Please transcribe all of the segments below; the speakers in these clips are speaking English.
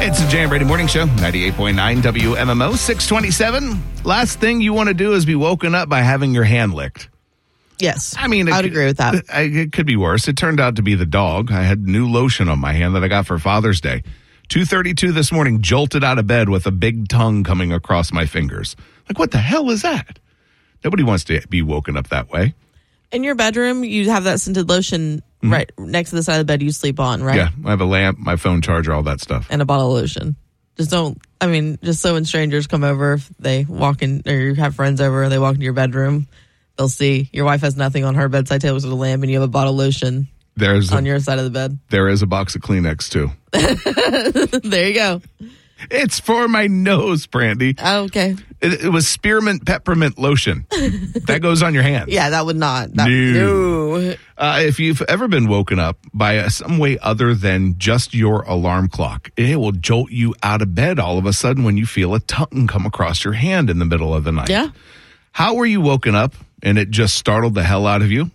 It's the Jam Brady Morning Show, 98.9 WMMO, 627. Last thing you want to do is be woken up by having your hand licked. Yes, I mean, I would agree with that. It could be worse. It turned out to be the dog. I had new lotion on my hand that I got for Father's Day. 2:32 this morning, jolted out of bed with a big tongue coming across my fingers. Like, what the hell is that? Nobody wants to be woken up that way. In your bedroom, you have that scented lotion right next to the side of the bed you sleep on, right? Yeah, I have a lamp, my phone charger, all that stuff. And a bottle of lotion. Just so when strangers come over, if they walk in, or you have friends over, they walk into your bedroom, they'll see your wife has nothing on her bedside table with a lamp, and you have a bottle of lotion on your side of the bed. There is a box of Kleenex, too. There you go. It's for my nose, Brandy. Oh, okay. It was spearmint peppermint lotion. That goes on your hands. Yeah, that would not. No. If you've ever been woken up by some way other than just your alarm clock, it will jolt you out of bed all of a sudden when you feel a tongue come across your hand in the middle of the night. Yeah. How were you woken up and it just startled the hell out of you?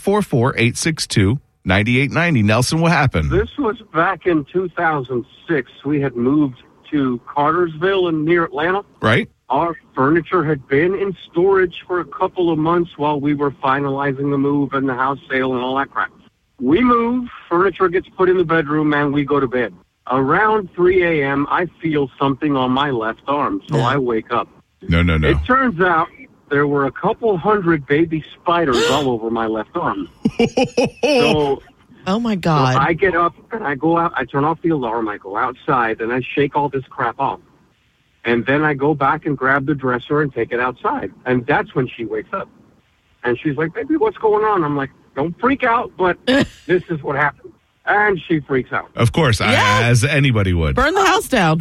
844-862-9890. Nelson, what happened? This was back in 2006. We had moved to Cartersville near Atlanta. Right. Our furniture had been in storage for a couple of months while we were finalizing the move and the house sale and all that crap. We move, furniture gets put in the bedroom, and we go to bed. Around 3 a.m., I feel something on my left arm, so I wake up. No. It turns out there were a couple hundred baby spiders all over my left arm. So... Oh, my God. So I get up, and I go out. I turn off the alarm. I go outside, and I shake all this crap off. And then I go back and grab the dresser and take it outside. And that's when she wakes up. And she's like, baby, what's going on? I'm like, don't freak out, but this is what happened. And she freaks out. Of course, as anybody would. Burn the house down.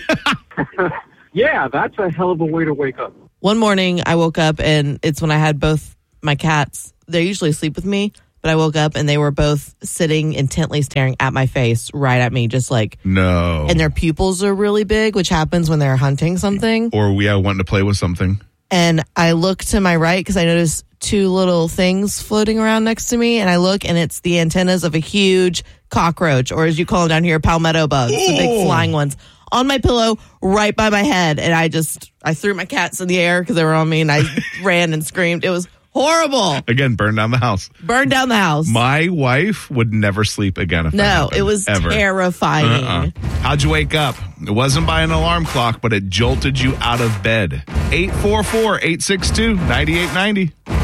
Yeah, that's a hell of a way to wake up. One morning, I woke up, and it's when I had both my cats. They usually sleep with me. But I woke up and they were both sitting intently staring at my face, right at me, just like... No. And their pupils are really big, which happens when they're hunting something. Or wanting to play with something. And I look to my right because I noticed two little things floating around next to me. And I look and it's the antennas of a huge cockroach, or as you call them down here, palmetto bugs, the big flying ones, on my pillow right by my head. And I threw my cats in the air because they were on me, and I ran and screamed. It was horrible. Again, burn down the house. Burn down the house. My wife would never sleep again if that happened, it was ever. terrifying. How'd you wake up? It wasn't by an alarm clock, but it jolted you out of bed. 844-862-9890.